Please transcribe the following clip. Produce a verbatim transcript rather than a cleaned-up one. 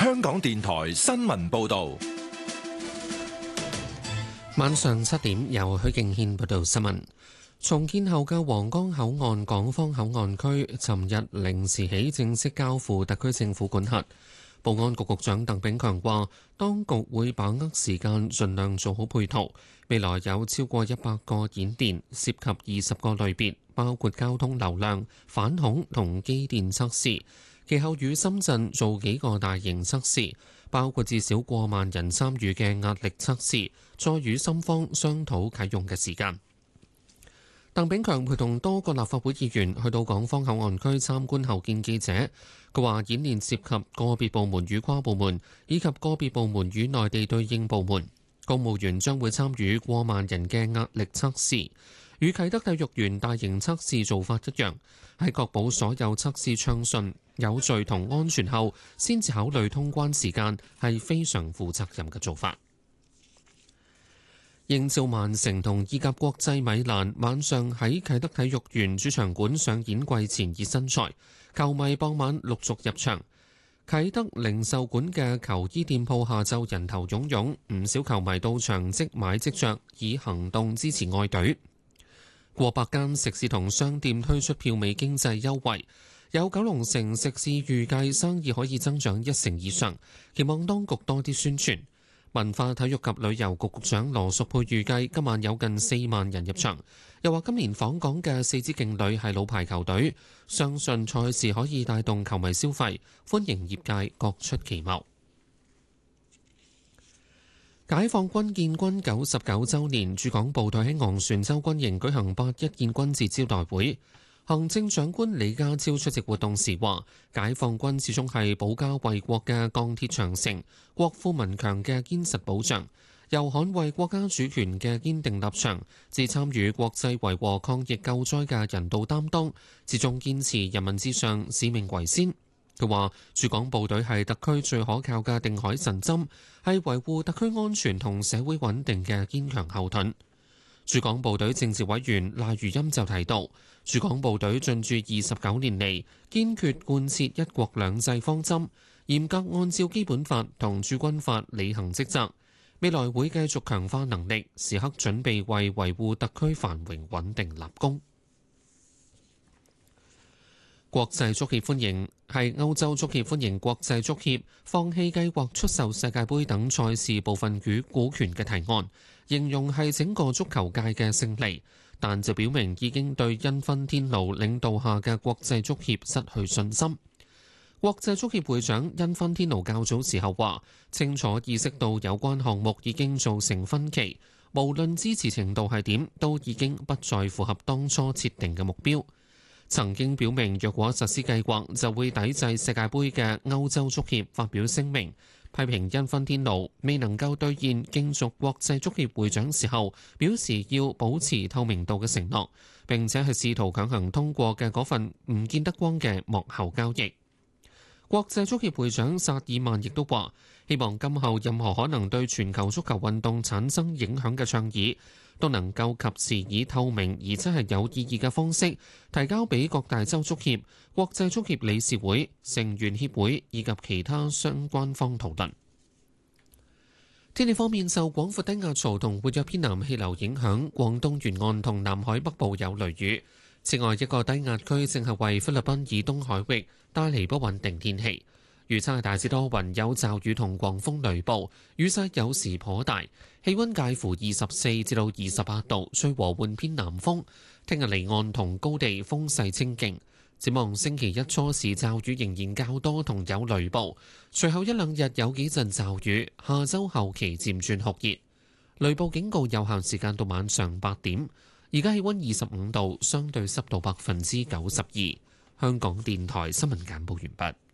香港電台新聞報道。 晚上七點，由許敬軒報道新聞。重建後嘅皇崗口岸港方口岸區，尋日零時起正式交付特區政府管轄。保安局局長鄧炳強話，當局會把握時間，盡量做好配套。未來有超過一百個演練，涉及二十個類別，包括交通流量、反恐同機電測試。其後與深圳做幾個大型測試，包括至少過萬人參與嘅壓力測試，再與深方商討啟用嘅時間。鄧炳強陪同多個立法會議員去到港方口岸區參觀後見記者，佢話演練涉及個別部門與跨部門，以及個別部門與內地對應部門。公務員將會參與過萬人嘅壓力測試，與啟德體育園大型測試做法一樣，喺確保所有測試暢順、有序同安全後，先至考慮通關時間，係非常負責任嘅做法。英超曼城同意甲國際米蘭晚上喺啟德體育園主場館上演季前熱身賽，球迷傍晚陸續入場。啟德零售館嘅球衣店鋪下晝人頭湧湧，唔少球迷到場即買即着，以行動支持愛隊。過百間食肆同商店推出票尾經濟優惠，有九龍城食肆預計生意可以增長一成以上，期望當局多啲宣傳。文化體育及旅遊局局長羅淑佩預計今晚有近四萬人入場，又話今年訪港嘅四支勁旅係老牌球隊，相信賽事可以帶動球迷消費，歡迎業界各出奇謀。解放軍建軍九十九週年，駐港部隊喺昂船洲軍營舉行八一建軍節招待會。行政長官李家超出席活動時話，解放軍始終係保家衛國嘅鋼鐵長城，國富民強嘅堅實保障，由捍衛國家主權嘅堅定立場，至參與國際維和抗疫救災嘅人道擔當，始終堅持人民至上、使命為先。佢話，駐港部隊係特區最可靠嘅定海神針，係維護特區安全同社會穩定嘅堅強後盾。駐港部隊政治委員賴如欽就提到，駐港部隊進駐二十九年嚟，堅決貫徹一國兩制方針，嚴格按照基本法同駐軍法履行職責。未來會繼續強化能力，時刻準備為維護特區繁榮穩定立功。國際足協歡迎係歐洲足協歡迎國際足協放棄計劃出售世界盃等賽事部分與股權嘅提案，形容係整個足球界嘅勝利，但就表明已經對因芬天奴領導下嘅國際足協失去信心。國際足協會長因芬天奴較早時候話，清楚意識到有關項目已經造成分歧，無論支持程度係點，都已經不再符合當初設定嘅目標。曾經表明若果實施計劃就會抵制世界盃嘅歐洲足協發表聲明，批評因芬天奴未能夠兌現競逐國際足協會長時候表示要保持透明度嘅承諾，並且係試圖強行通過嘅嗰份唔見得光嘅幕後交易。國際足協會長薩爾曼亦都話，希望今後任何可能對全球足球運動產生影響嘅倡議，都能夠及時以透明而且係有意義嘅方式提交俾各大洲足協、國際足協理事會、成員協會以及其他相關方討論。天氣方面，受廣闊低壓槽同活躍偏南氣流影響，廣東沿岸同南海北部有雷雨。此外，一個低壓區正係為菲律賓以東海域帶嚟不穩定天氣。預測係大致多雲，有驟雨同狂風雷暴，雨勢有時頗大。氣溫介乎二十四至到二十八度，吹和緩偏南風。聽日離岸同高地風勢清勁。展望星期一初時驟雨仍然較多同有雷暴，隨後一兩日有幾陣驟雨，下周後期漸轉酷熱。雷暴警告有效時間到晚上八點。而家氣溫二十五度，相對濕度百分之九十二。香港電台新聞簡報完畢。